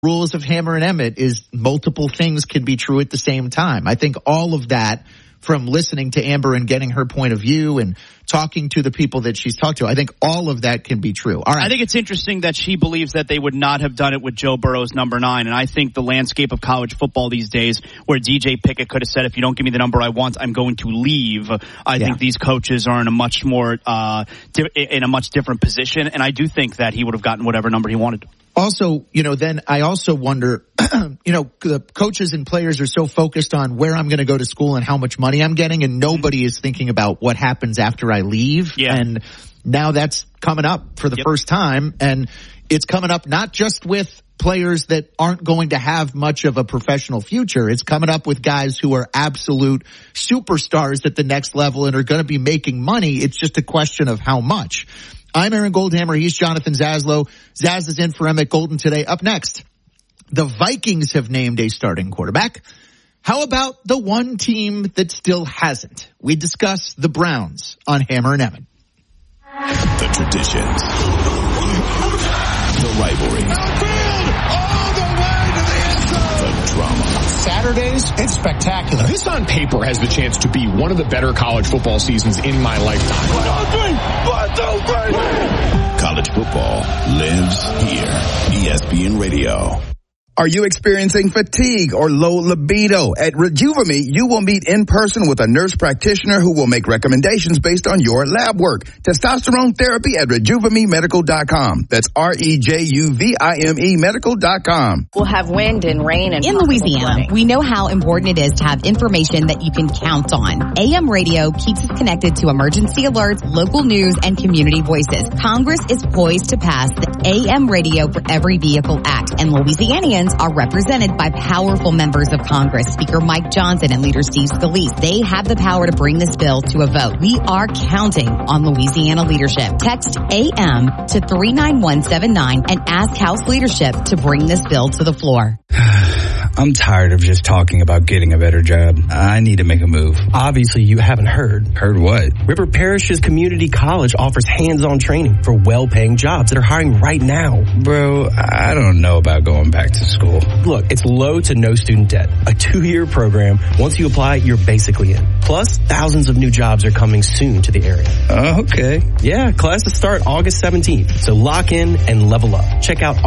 rules of Hammer and Emmett is multiple things can be true at the same time. I think all of that, from listening to Amber and getting her point of view and talking to the people that she's talked to, I think all of that can be true. All right. I think it's interesting that she believes that they would not have done it with Joe Burrow's number 9. And I think the landscape of college football these days, where DJ Pickett could have said, if you don't give me the number I want, I'm going to leave. I think these coaches are in a much more, in a much different position. And I do think that he would have gotten whatever number he wanted. Also, then I also wonder, the coaches and players are so focused on where I'm going to go to school and how much money I'm getting, and nobody is thinking about what happens after I leave. Yeah. And now that's coming up for the first time, and it's coming up not just with players that aren't going to have much of a professional future. It's coming up with guys who are absolute superstars at the next level and are going to be making money. It's just a question of how much. I'm Aaron Goldhammer. He's Jonathan Zaslow. Zaz is in for Emmett Golden today. Up next, the Vikings have named a starting quarterback. How about the one team that still hasn't? We discuss the Browns on Hammer and Emmett. The traditions, the rivalries, all the way to the end zone. the drama. Saturdays, it's spectacular. This on paper has the chance to be one of the better college football seasons in my lifetime. College football lives here. ESPN Radio. Are you experiencing fatigue or low libido? At Rejuvame, you will meet in person with a nurse practitioner who will make recommendations based on your lab work. Testosterone therapy at RejuvameMedical.com. That's REJUVIME Medical.com. We'll have wind and rain and in Louisiana, we know how important it is to have information that you can count on. AM radio keeps us connected to emergency alerts, local news, and community voices. Congress is poised to pass the AM Radio for Every Vehicle Act, and Louisianians are represented by powerful members of Congress, Speaker Mike Johnson and Leader Steve Scalise. They have the power to bring this bill to a vote. We are counting on Louisiana leadership. Text AM to 39179 and ask House leadership to bring this bill to the floor. I'm tired of just talking about getting a better job. I need to make a move. Obviously, you haven't heard. Heard what? River Parish's community college offers hands-on training for well-paying jobs that are hiring right now. Bro, I don't know about going back to school. Look, it's low to no student debt. A 2-year program. Once you apply, you're basically in. Plus, thousands of new jobs are coming soon to the area. Okay. Yeah, classes start August 17th. So lock in and level up. Check out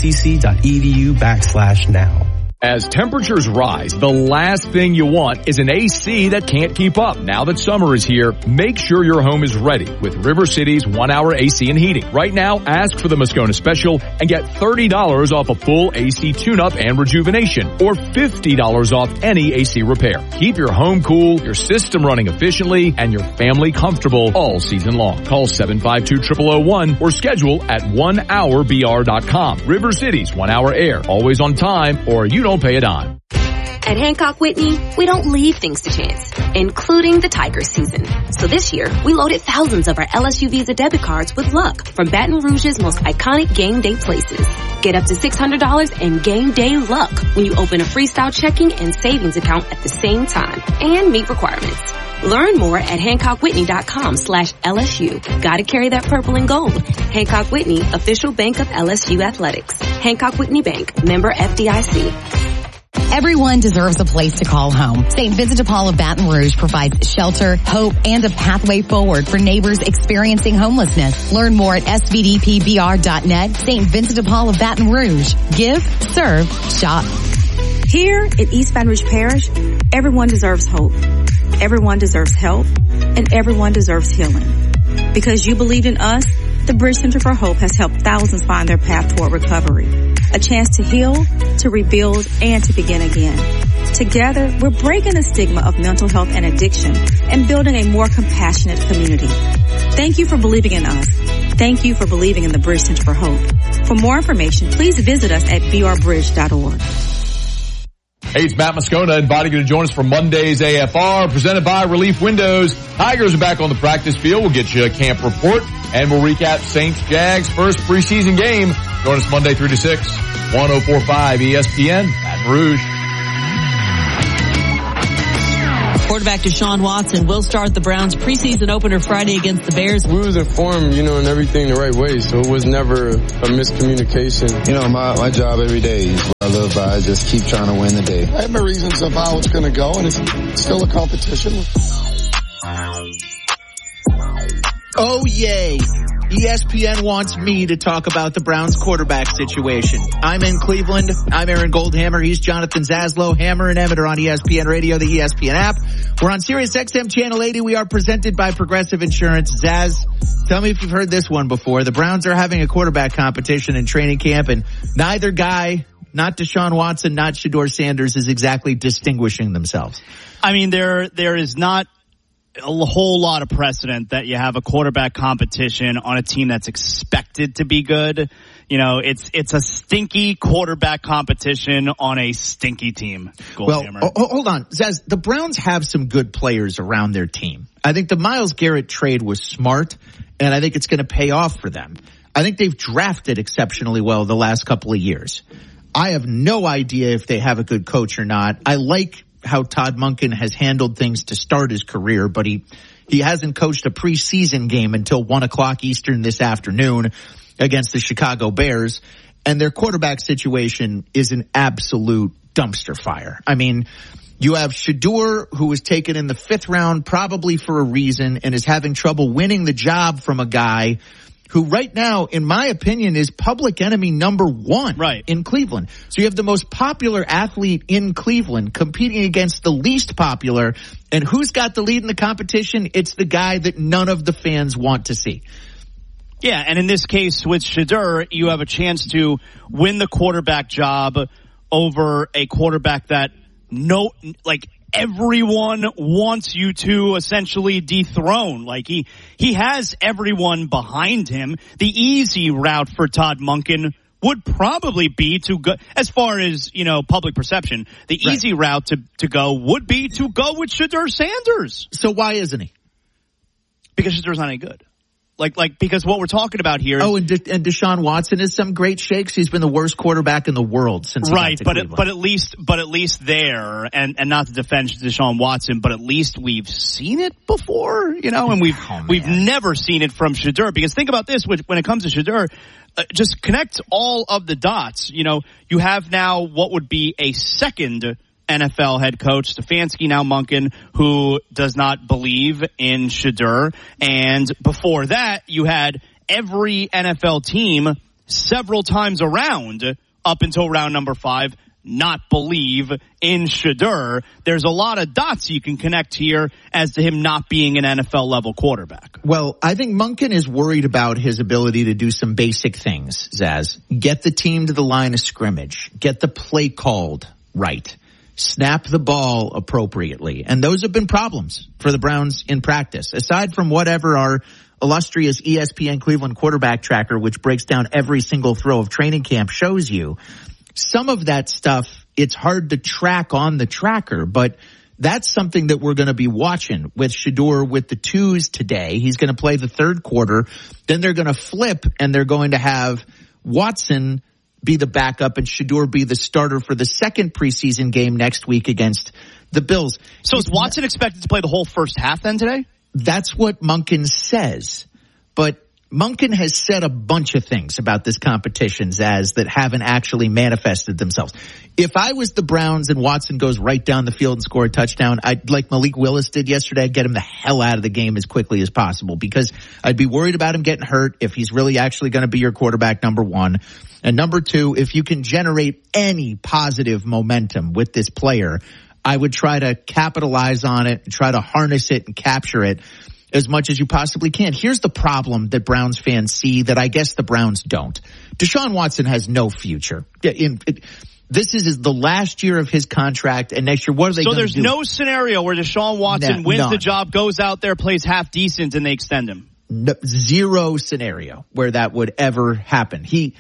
rpcc.edu/now. As temperatures rise, the last thing you want is an AC that can't keep up. Now that summer is here, make sure your home is ready with River City's 1-hour AC and heating. Right now, ask for the Moscona Special and get $30 off a full AC tune-up and rejuvenation, or $50 off any AC repair. Keep your home cool, your system running efficiently, and your family comfortable all season long. Call 752-0001 or schedule at 1hourbr.com. River City's 1-hour air, always on time, or you don't pay a dime. At Hancock Whitney, we don't leave things to chance, including the Tigers season. So this year, we loaded thousands of our LSU Visa debit cards with luck from Baton Rouge's most iconic game day places. Get up to $600 in game day luck when you open a freestyle checking and savings account at the same time and meet requirements. Learn more at HancockWhitney.com/LSU. Gotta carry that purple and gold. Hancock Whitney, official bank of LSU Athletics. Hancock Whitney Bank, member FDIC. Everyone deserves a place to call home. St. Vincent de Paul of Baton Rouge provides shelter, hope, and a pathway forward for neighbors experiencing homelessness. Learn more at svdpbr.net. St. Vincent de Paul of Baton Rouge. Give, serve, shop. Here at East Baton Rouge Parish, everyone deserves hope. Everyone deserves help, and everyone deserves healing. Because you believed in us, the Bridge Center for Hope has helped thousands find their path toward recovery. A chance to heal, to rebuild, and to begin again. Together, we're breaking the stigma of mental health and addiction and building a more compassionate community. Thank you for believing in us. Thank you for believing in the Bridge Center for Hope. For more information, please visit us at brbridge.org. Hey, it's Matt Moscona inviting you to join us for Monday's AFR, presented by Relief Windows. Tigers are back on the practice field. We'll get you a camp report, and we'll recap Saints-Jags first preseason game. Join us Monday 3 to 6, 104.5 ESPN, Baton Rouge. Quarterback Deshaun Watson will start the Browns preseason opener Friday against the Bears. We was informed, in everything the right way, so it was never a miscommunication. My job every day is what I live by. I just keep trying to win the day. I have my reasons of how it's going to go, and it's still a competition. Oh, yay. ESPN wants me to talk about the Browns quarterback situation. I'm in Cleveland. I'm Aaron Goldhammer. He's Jonathan Zaslow. Hammer and Emmett are on ESPN Radio, the ESPN app. We're on Sirius XM Channel 80. We are presented by Progressive Insurance. Zaz, tell me if you've heard this one before. The Browns are having a quarterback competition in training camp, and neither guy, not Deshaun Watson, not Shedeur Sanders, is exactly distinguishing themselves. I mean, there is not a whole lot of precedent that you have a quarterback competition on a team that's expected to be good. It's a stinky quarterback competition on a stinky team. Goldhammer. Well, hold on. Zaz, the Browns have some good players around their team. I think the Myles Garrett trade was smart, and I think it's going to pay off for them. I think they've drafted exceptionally well the last couple of years. I have no idea if they have a good coach or not. I like how Todd Monken has handled things to start his career, but he hasn't coached a preseason game until 1:00 Eastern this afternoon against the Chicago Bears, and their quarterback situation is an absolute dumpster fire. I mean, you have Shedeur, who was taken in the 5th round probably for a reason and is having trouble winning the job from a guy who right now, in my opinion, is public enemy number 1 in Cleveland. So you have the most popular athlete in Cleveland competing against the least popular. And who's got the lead in the competition? It's the guy that none of the fans want to see. Yeah, and in this case with Shedeur, you have a chance to win the quarterback job over a quarterback that everyone wants you to essentially dethrone. He has everyone behind him. The easy route for Todd Monken would probably be to go, as far as, public perception, the easy route to go would be to go with Shedeur Sanders. So why isn't he? Because Shadeur's not any good. Because what we're talking about here is... and Deshaun Watson is some great shakes. He's been the worst quarterback in the world since he got to Cleveland. But at least there, and not to defend Deshaun Watson, but at least we've seen it before, and we've never seen it from Shedeur. Because think about this, when it comes to Shedeur, just connect all of the dots. You have now what would be a second NFL head coach, Stefanski, now Monken, who does not believe in Shedeur. And before that, you had every NFL team several times around, up until round number 5, not believe in Shedeur. There's a lot of dots you can connect here as to him not being an NFL level quarterback. Well, I think Monken is worried about his ability to do some basic things, Zaz. Get the team to the line of scrimmage. Get the play called right. Snap the ball appropriately. And those have been problems for the Browns in practice. Aside from whatever our illustrious ESPN Cleveland quarterback tracker, which breaks down every single throw of training camp, shows you, some of that stuff, it's hard to track on the tracker, but that's something that we're going to be watching with Shedeur with the 2s today. He's going to play the 3rd quarter. Then they're going to flip, and they're going to have Watson be the backup and Shedeur be the starter for the 2nd preseason game next week against the Bills. So is Watson expected to play the whole first half then today? That's what Monken says. But Monken has said a bunch of things about this competition, Zaz, that haven't actually manifested themselves. If I was the Browns and Watson goes right down the field and score a touchdown, I'd, like Malik Willis did yesterday, I'd get him the hell out of the game as quickly as possible because I'd be worried about him getting hurt if he's really actually going to be your quarterback, number 1. And number 2, if you can generate any positive momentum with this player, I would try to capitalize on it and try to harness it and capture it as much as you possibly can. Here's the problem that Browns fans see that I guess the Browns don't. Deshaun Watson has no future. This is the last year of his contract, and next year, what are they going to do? So there's no scenario where Deshaun Watson wins the job, goes out there, plays half decent, and they extend him? No, zero scenario where that would ever happen. He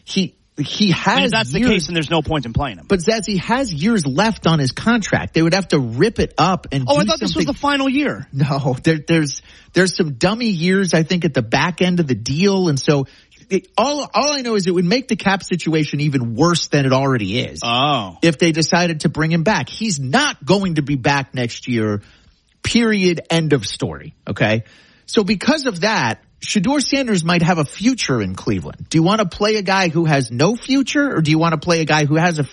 has. And if that's the case, then there's no point in playing him. But Zaz, he has years left on his contract. They would have to rip it up and. Oh, I thought this was the final year. No, there's some dummy years I think at the back end of the deal, and so all I know is it would make the cap situation even worse than it already is. Oh, if they decided to bring him back, he's not going to be back next year period, end of story. Okay. So because of that, Shedeur Sanders might have a future in Cleveland. Do you want to play a guy who has no future, or do you want to play a guy who has a